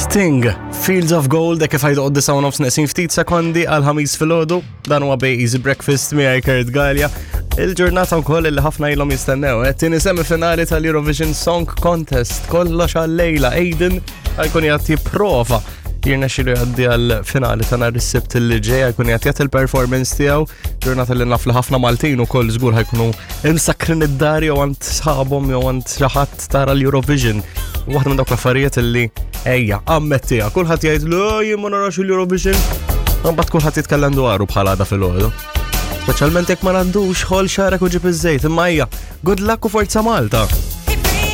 Sting, Fields of Gold, kif ħajdu għoddi sawn of snesin ftit sekondi għal-ħamis fil-ħodu, dan huwa bej Easy Breakfast miegħi Kurt Gallia. Il-ġurnata wkoll li ħafna ilhom jistennew, tieni semifinali tal-Eurovision Song Contest, kollox għal-lejla, Aiden ħajkun jagħti prova jirnexxielu jgħaddi għall-finali ta' nhar is-sibt li ġej, ħajkun jagħti il-performance tiegħu, ġurnata li naf li ħafna Maltin ukoll żgur ħajkunu imsakrin id-dar jew għand sħabhom jew għand xi ħadd tara l-Eurovision. Waħda minn dawk l-affarijiet illi ejja, ammettija, kulħadd jgħidlu jien ma narax il-Eurovision, imbagħad kulħadd jitkellem dwaru bħal għada fil-għodu. Speċjalment jekk ma għandux xogħol xarek u ġib iż-żejt, imma ejja, good luck u forza Malta!